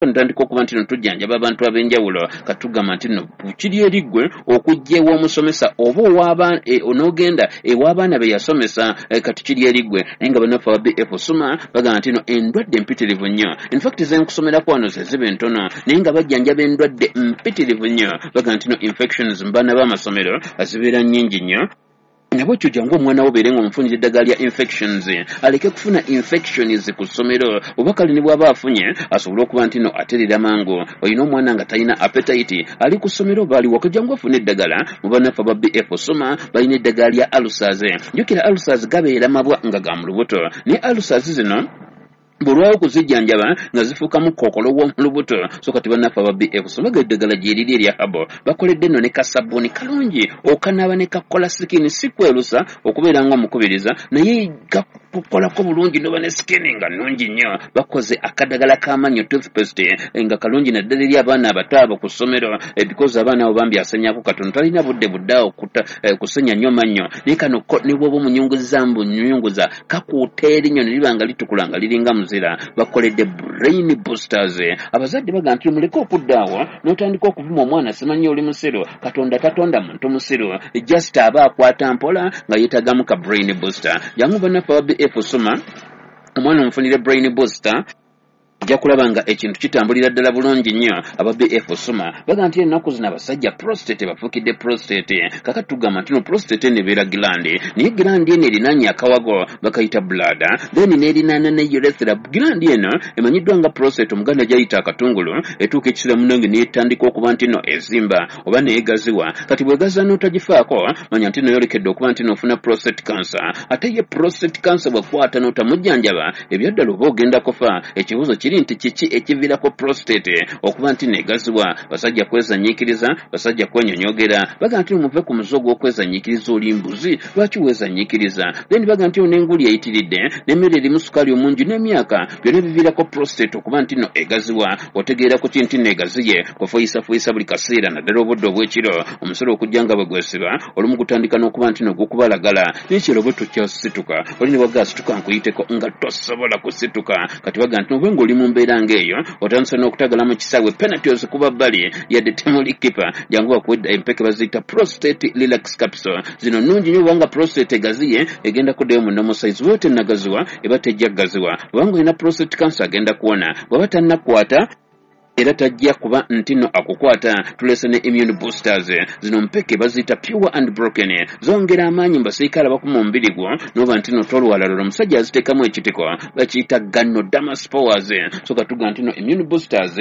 ntandika okuba nti tujjanjaba abantu ab'enjawulo katugamba nti no kiri eriggwe okujja ew'omusomesa oba onoogenda ew'abaana be yasomesa kati kiri eriggwe naye nga bannaffe aba BF Suma bagamba nti no endwadde mpitirivu nnyo infact zenkusomerako wano ze ziba entono naye nga bajjanjaba endwadde mpitirivu nnyo bagamba nti no infections mu baana b'amasomero zibeera nnyingi nnyo nabo kyo jangu omwana wo beere ng'omufunira eddagala lya infections aleke kufuna infections ku ssomero oba kale ne bw'aba afunye asobole okuba nti no aterera mangu olina omwana nga talina appetite ali ku ssomero baali waka jangu afune eddagala mu bannaffe aba BF Suma balina eddagala lya ulcers njukira ulcers gabeera mabwa nga ga mu lubuto naye ulcers zino bulwawo kuzijjanjaba nga zifuukamu kookolo w'omu lubuto so kati bannaffe aba BF Suma eddagala gye liri erya habo bakoledde nno ne kasabbuuni kalungi okanaaba ne kakola sikini si kwerusa okubeera ng'omukubiriza naye kakolako bulungi noba ne sikini nga nnungi nnyo bakoze akadagala k'amannyo toothpaste nga kalungi naddala eri abaana abato abo ku ssomero because abaana abo bambi asenyako katono talina budde buddaawo kusenya nnyo mannyo naye kano ne bw'oba omunyunguza kakuuta erinnya ne liba nga litukula nga liringa bakoledde brain boosters abazadde bagamba nti muleke okuddaawo n'otandika okuvuma omwana simanyi oli musiru katonda tatonda muntu musiru just aba akwata mpola nga yeetagamu ka brain booster jangu bannaffe aba BF Suma omwana omufunire brain booster ojja kulaba nga ekintu kitambulira ddala bulungi nnyo aba BF Suma bagamba nti ennaku zino abasajja prostate bafuukidde prostate kaka tugamba nti no prostate nebeera gilandi naye gilandi eno erinaanye akawago bakayita bladder then n'erinaana ne urethra gilandi eno emanyiddwa nga prostate omuganda gyayita akatungulu etuuka ekiseera munange neetandika okuba nti no ezimba oba neegaziwa kati bwegaza n'otagifaako manya nti noyolekedde okuba nti nofuna prostate cancer ate ye prostate cancer bwekwata n'otamujjanjaba ebyaddala oba ogenda kufa ekibuuzo nti kiki ekiviirako prostate okuba nti negaziwa basajja kwezanyiikiriza basajja kwenyonyogera baga nti muve ku muze ogw'okwezanyiikiriza oli mbuzi lwaki weezanyiikiriza then baga nti n'enguli eyitiridde n'emmere erimu sukaali omungi n'emyaka byonna ebiviirako prostate okuba nti no egaziwa otegeera ku kinti negaziye kufuuyisafuyisa buli kaseera naddala obudde obw'ekiro omusolo okujja nga bwe gwesiba olumu gutandika n'okuba nti no gukubalagala n'ekiro bwe tokyasituka oli ne wagasituka nkuyiteko nga tosobola kusituka kati baga nti nobe ng'oli mu mbeera ng'eyo otandise n'okutagalamu kisaawe penalty ozikuba bbali yadde temuli kipa jangu bakuwedda empeke baziyita prostate relax capsule zino nnungi nnyo obanga prostate egaziye egenda kuddayo mu normal size bw'oba tennagaziwa eba tejja gaziwa obanga olina prostate cancer agenda kuwona bw'aba tannakwata era tajja kuba nti no akukwata tulese ne immune boosters zino mpeke baziyita pure and broken zongera amaanyi mbasirikale abakuma omubiri gwo n'oba nti no tolwalalala omusajja aziteekamu ekitiko bakiyita ganoderma spores so katuga nti no immune boosters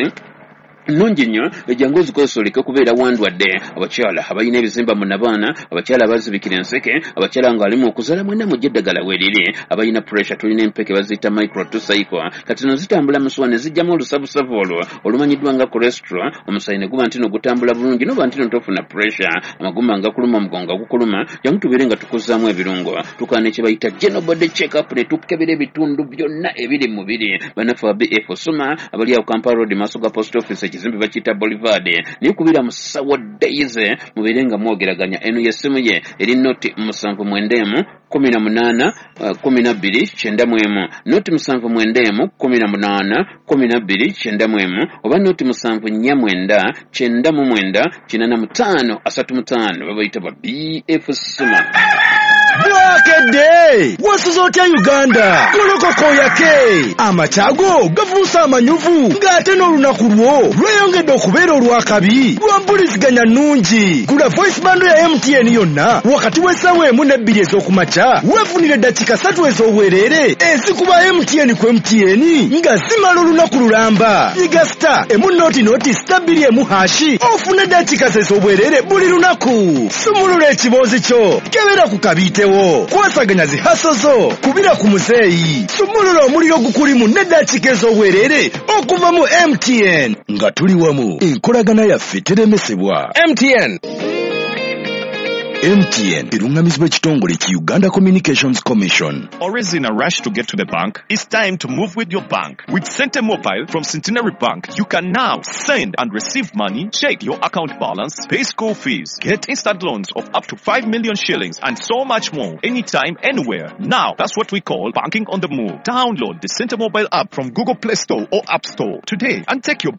nnungi nnyo ejangu ozikozesa oleke kubeera wandwadde abakyala abalina ebizimba mu nabaana abakyala abazibikira enseke abakyala nga alimu okuzaala mwenna mujja eddagala weeriri abalina pressure tulina empeke baziyita microtocycle kati no zitambula musuwa ne zijjamu olusabusavu olwo olumanyiddwa nga cholesterol omusaayi ne guba nti no gutambula bulungi noba nti no tofuna pressure amagumba nga kuluma omugongo gukuluma jangu tubeere nga tukuzzaamu ebirungo tukola ne kye bayita general body check up ne tukebera ebitundu byonna ebiri mu mubiri bannaffe aba BF Suma abali awo Kampala Road maaso ga post office ekizimbe bakiyita Boulevard naye kubira mu Sawa Days mubeere nga mwogeraganya eno yessimu ye eri noti 791 18 12 91 noti 791 18 12 91 oba noti 749 99 85 35 babayita ba BF Suma. Bwakedde wasuza otya Uganda kolokoko yake amacyago gavuusa amanyuvu ng'ate n'olunaku lwo lweyongedde okubeera olwakabi lwambuliziganya nnungi gula voice bando ya MTN yonna wakati w'essaawa emu n'ebbiri ez'okumakya weefunire eddakiika 3 ez'obwereere ezikuba MTN ku MTN nga zimala olunaku lulamba yiga star emu nooti star 2 hashi ofune eddakiika ez'obwereere buli lunaku sumulula ekiboozi kyo kebera ku kabiitewo kwasaganya zihaso zo kubira ku muzeeyi sumulula omuliro gukulimu n'eddakiika ez'obwereere okuva mu MTN nga tuli wamu enkolagana yaffe teremesebwa MTN. MTN erungamizibwa ekitongole ki Uganda Communications Commission. Always in a rush to get to the bank? It's time to move with your bank. With Cente Mobile from Centenary Bank, you can now send and receive money, check your account balance, pay school fees, get instant loans of up to 5 million shillings, and so much more, anytime, anywhere. Now, that's what we call banking on the move. Download the Cente Mobile app from Google Play Store or App Store today and take your